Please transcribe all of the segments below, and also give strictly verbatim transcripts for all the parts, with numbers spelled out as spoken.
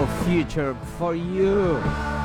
Future for You.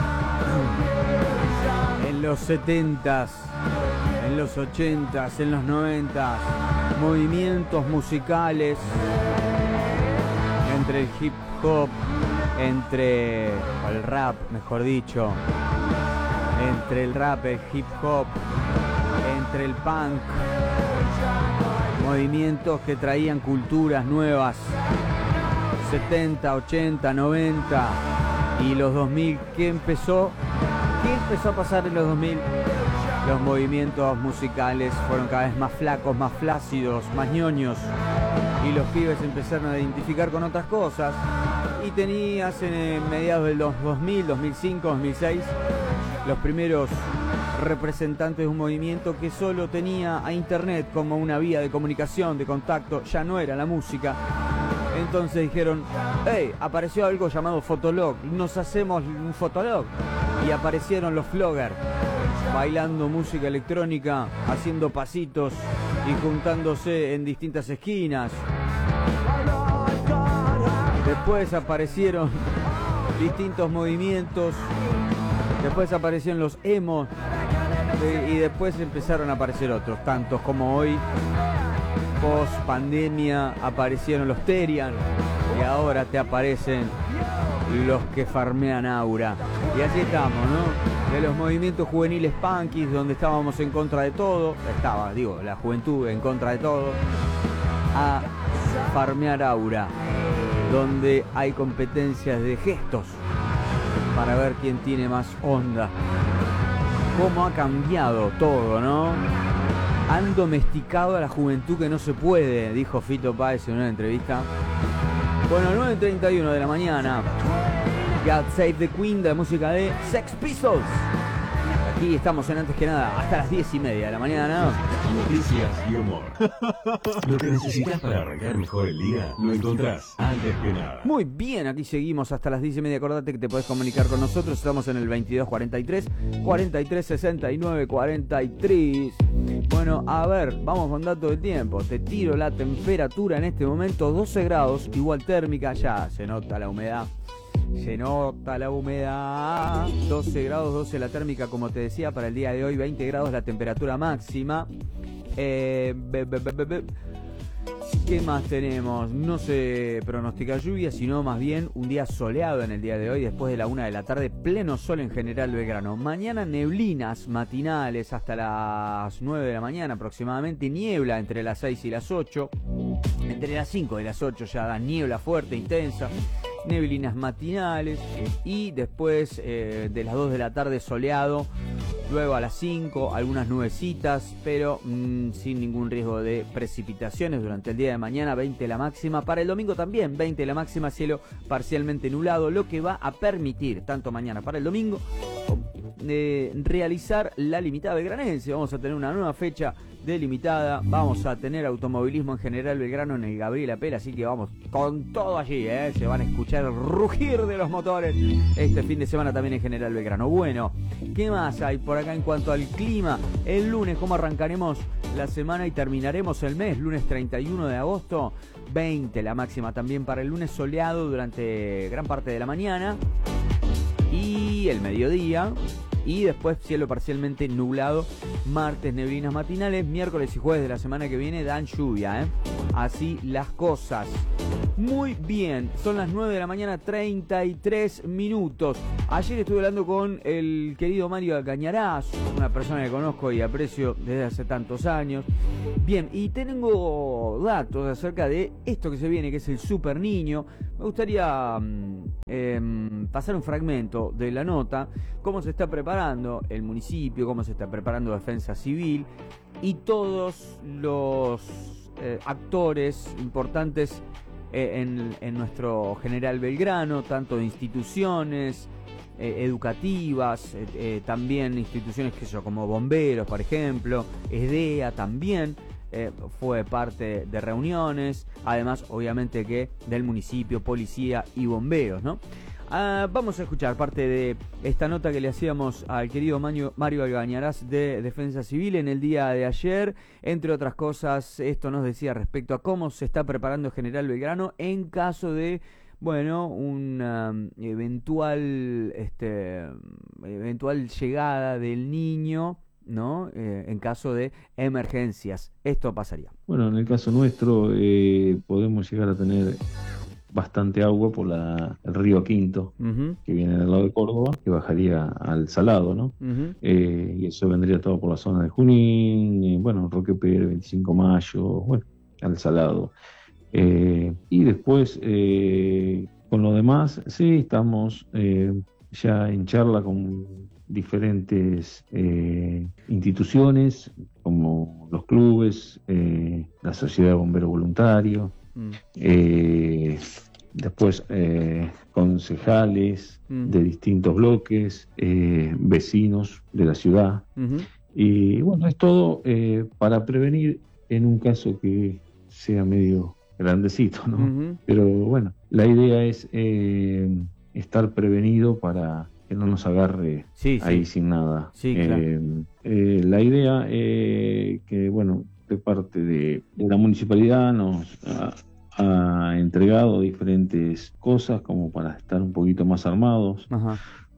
En los setentas, en los ochentas, en los noventas, movimientos musicales entre el hip hop, entre el rap, mejor dicho, entre el rap, el hip hop, entre el punk, movimientos que traían culturas nuevas, setenta, ochenta, noventa y los dos mil. ¿Qué empezó? ¿Qué empezó a pasar en los dos mil? Los movimientos musicales fueron cada vez más flacos, más flácidos, más ñoños, y los pibes empezaron a identificar con otras cosas. Y tenías en mediados de los dos mil, dos mil cinco, dos mil seis los primeros representantes de un movimiento que solo tenía a internet como una vía de comunicación, de contacto, ya no era la música. Entonces dijeron, hey, apareció algo llamado Fotolog, nos hacemos un Fotolog. Y aparecieron los floggers, bailando música electrónica, haciendo pasitos y juntándose en distintas esquinas. Después aparecieron distintos movimientos, después aparecieron los emos, y después empezaron a aparecer otros, tantos como hoy, post pandemia, aparecieron los Terian, y ahora te aparecen los que farmean aura. Y así estamos, ¿no? De los movimientos juveniles punkis, donde estábamos en contra de todo, estaba, digo, la juventud en contra de todo, a farmear aura, donde hay competencias de gestos para ver quién tiene más onda. Cómo ha cambiado todo, ¿no? Han domesticado a la juventud que no se puede, dijo Fito Páez en una entrevista. Bueno, nueve treinta y uno de la mañana. God Save the Queen, de la música de Sex Pistols. Aquí estamos en Antes que Nada hasta las diez y media de la mañana, ¿no? Noticias y humor. Lo que necesitas para arrancar mejor el día lo encontrás Antes que Nada. Muy bien, aquí seguimos hasta las diez y media. Acordate que te podés comunicar con nosotros. Estamos en el veintidós cuarenta y tres, cuarenta y tres sesenta y nueve cuarenta y tres. Bueno, a ver, vamos con datos de tiempo. Te tiro la temperatura en este momento, doce grados, igual térmica, ya se nota la humedad. Se nota la humedad. doce grados, doce la térmica, como te decía, para el día de hoy. veinte grados la temperatura máxima. Eh, be, be, be, be. ¿Qué más tenemos? No se pronostica lluvia, sino más bien un día soleado en el día de hoy. Después de la una de la tarde, pleno sol en General Belgrano. Mañana neblinas matinales hasta las nueve de la mañana aproximadamente. Niebla entre las seis y las ocho. Entre las cinco y las ocho ya da niebla fuerte, intensa. Neblinas matinales, y después eh, de las dos de la tarde soleado. Luego a las cinco algunas nubecitas, pero mmm, sin ningún riesgo de precipitaciones durante el día de mañana. Veinte la máxima, para el domingo también veinte la máxima, cielo parcialmente nublado, lo que va a permitir tanto mañana para el domingo eh, realizar la limitada belgranense. Vamos a tener una nueva fecha delimitada, vamos a tener automovilismo en General Belgrano en el Gabriel Apel, así que vamos con todo allí, ¿eh? Se van a escuchar el rugir de los motores este fin de semana también en General Belgrano. Bueno, ¿qué más hay por acá en cuanto al clima? El lunes, ¿cómo arrancaremos la semana y terminaremos el mes? Lunes treinta y uno de agosto, veinte la máxima también para el lunes, soleado durante gran parte de la mañana y el mediodía. Y después cielo parcialmente nublado, martes neblinas matinales, miércoles y jueves de la semana que viene dan lluvia, ¿eh? Así las cosas. Muy bien, son las nueve de la mañana, treinta y tres minutos. Ayer estuve hablando con el querido Mario Cañarás, una persona que conozco y aprecio desde hace tantos años. Bien, y tengo datos acerca de esto que se viene, que es el Super Niño. Me gustaría eh, pasar un fragmento de la nota, cómo se está preparando el municipio, cómo se está preparando Defensa Civil y todos los eh, actores importantes eh, en, en nuestro General Belgrano, tanto de instituciones eh, educativas, eh, eh, también instituciones que son como bomberos, por ejemplo, ESDEA también. Eh, fue parte de reuniones, además obviamente que del municipio, policía y bomberos, ¿no? Ah, vamos a escuchar parte de esta nota que le hacíamos al querido Mario, Mario Algañarás de Defensa Civil en el día de ayer. Entre otras cosas, esto nos decía respecto a cómo se está preparando General Belgrano en caso de bueno, una eventual, este, eventual llegada del niño, ¿no? Eh, en caso de emergencias. Esto pasaría. Bueno, en el caso nuestro eh, podemos llegar a tener bastante agua por la, el río Quinto, uh-huh. que viene del lado de Córdoba, que bajaría al Salado, ¿no? Uh-huh. Eh, y eso vendría todo por la zona de Junín, eh, bueno, Roque Pérez, veinticinco de mayo, bueno, al Salado. Eh, y después, eh, con lo demás, sí, estamos eh, ya en charla con diferentes eh, instituciones, como los clubes, eh, la Sociedad de Bomberos Voluntarios, mm. eh, después eh, concejales mm. de distintos bloques, eh, vecinos de la ciudad. Uh-huh. Y bueno, es todo eh, para prevenir en un caso que sea medio grandecito, ¿no? Uh-huh. Pero bueno, la idea es eh, estar prevenido para que no nos agarre sí, ahí sí. sin nada. Sí, eh, claro. eh, la idea eh, que, bueno, de parte de, de la municipalidad nos ha, ha entregado diferentes cosas como para estar un poquito más armados, Ajá.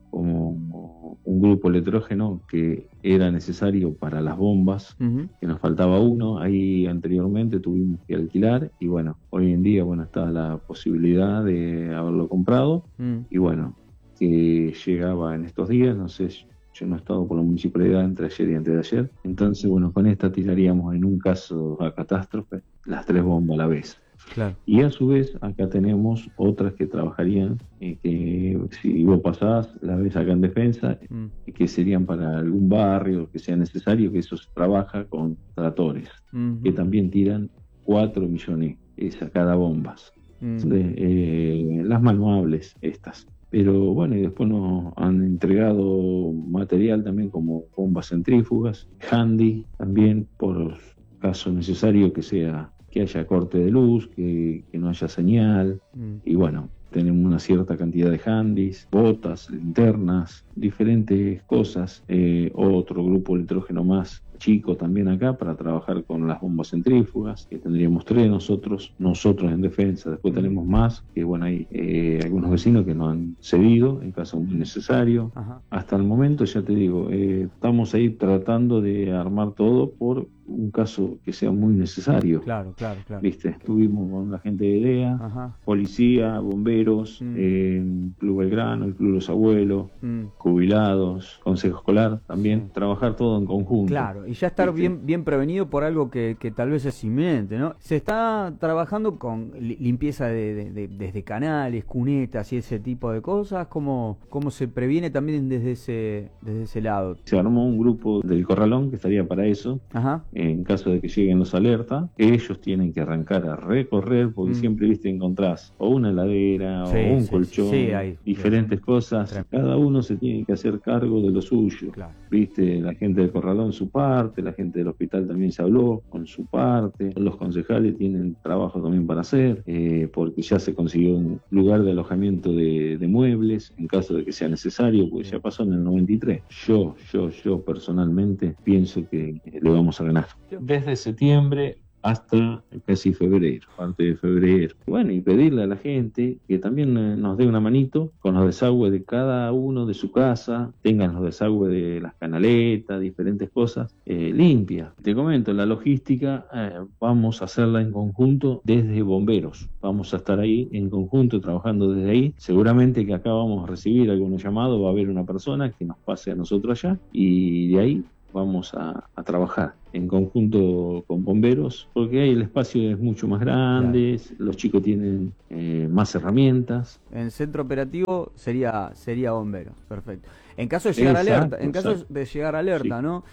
como un grupo electrógeno que era necesario para las bombas, uh-huh. que nos faltaba uno, ahí anteriormente tuvimos que alquilar y bueno, hoy en día bueno está la posibilidad de haberlo comprado uh-huh. y bueno, que llegaba en estos días, no sé, yo no he estado por la municipalidad entre ayer y antes de ayer, entonces bueno, con esta tiraríamos en un caso a catástrofe las tres bombas a la vez. Claro. Y a su vez acá tenemos otras que trabajarían, eh, que si vos pasás, la ves acá en defensa, mm. y que serían para algún barrio que sea necesario, que eso se trabaja con tractores, mm-hmm. que también tiran cuatro millones a cada bombas, mm. de, eh, las manuables estas. Pero bueno, y después nos han entregado material también como bombas centrífugas, handy, también por caso necesario que sea que haya corte de luz, que, que no haya señal, mm. y bueno, tenemos una cierta cantidad de handys, botas, linternas, diferentes cosas, eh, otro grupo electrógeno más chico también acá para trabajar con las bombas centrífugas, que tendríamos tres nosotros, nosotros en defensa, después tenemos más, que bueno, hay eh, algunos vecinos que nos han cedido en caso muy necesario. Ajá. Hasta el momento, ya te digo, eh, estamos ahí tratando de armar todo por un caso que sea muy necesario. Claro, claro, claro. ¿Viste? Estuvimos con la gente de E D E A, Ajá. policía, bomberos, mm. eh, Club Belgrano, el Club Los Abuelos, mm. jubilados, consejo escolar, también, sí. trabajar todo en conjunto. Claro, y ya estar bien, bien prevenido por algo que, que tal vez es inminente, ¿no? Se está trabajando con limpieza de, de, de, desde canales, cunetas y ese tipo de cosas. ¿Cómo, cómo se previene también desde ese, desde ese lado? Se armó un grupo del Corralón que estaría para eso. Ajá. En caso de que lleguen los alertas, ellos tienen que arrancar a recorrer, porque mm. siempre, viste, encontrás o una heladera sí, o un sí, colchón, sí, hay, diferentes sí. cosas. Sí. Cada uno se tiene que hacer cargo de lo suyo. Claro. Viste, la gente del Corralón su parte, la gente del hospital también se habló con su parte, los concejales tienen trabajo también para hacer, eh, porque ya se consiguió un lugar de alojamiento de, de muebles, en caso de que sea necesario, porque ya pasó en el noventa y tres. Yo, yo, yo personalmente pienso que le vamos a ganar. Desde septiembre hasta casi febrero, parte de febrero. Bueno, y pedirle a la gente que también nos dé una manito con los desagües de cada uno de su casa, tengan los desagües de las canaletas, diferentes cosas, eh, limpias. Te comento, la logística eh, vamos a hacerla en conjunto desde bomberos. Vamos a estar ahí en conjunto trabajando desde ahí. Seguramente que acá vamos a recibir algunos llamados, va a haber una persona que nos pase a nosotros allá y de ahí vamos a, a trabajar en conjunto con bomberos, porque ahí el espacio es mucho más grande, claro. Los chicos tienen eh, más herramientas. En centro operativo sería sería bomberos, perfecto. En caso de llegar exacto, alerta, en caso exacto. de llegar alerta, sí. ¿no?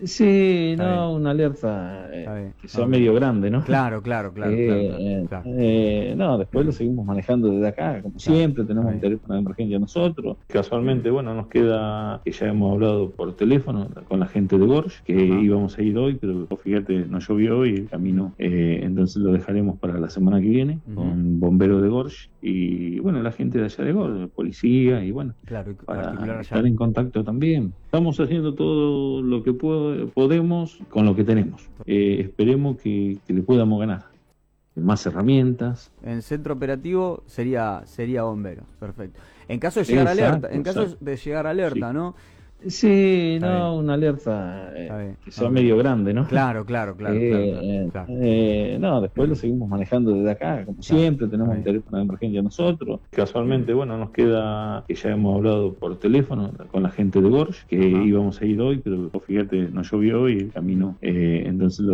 Sí, no, bien. Una alerta eh, que sea medio grande, ¿no? Claro, claro, claro. Eh, claro, claro. Eh, no, después lo seguimos manejando desde acá, como claro. siempre, tenemos un teléfono de emergencia nosotros. Casualmente, bueno, nos queda, que ya hemos hablado por teléfono con la gente de Gorge, que Ajá. íbamos a ir hoy, pero fíjate, no llovió y el camino, eh, entonces lo dejaremos para la semana que viene, uh-huh. con bomberos de Gorge, y bueno, la gente de allá de Gorge, policía, y bueno, claro, para estar en contacto también. Estamos haciendo todo lo que puedo, podemos con lo que tenemos. Eh, esperemos que, que le podamos ganar. más herramientas. En centro operativo sería sería bomberos, perfecto. En caso de llegar Exacto, alerta, en caso exacto. de llegar alerta, Sí. ¿no? Sí, Está no, bien. una alerta eh, Está bien. que sea Ok. medio grande, ¿no? Claro, claro, claro, Eh, claro, claro. eh, no, después lo seguimos manejando desde acá, como Claro, siempre, tenemos está un bien. teléfono de emergencia nosotros. Casualmente, bueno, nos queda que ya hemos hablado por teléfono con la gente de Gorge, que Ajá. íbamos a ir hoy, pero fíjate, no llovió y el camino, eh, entonces lo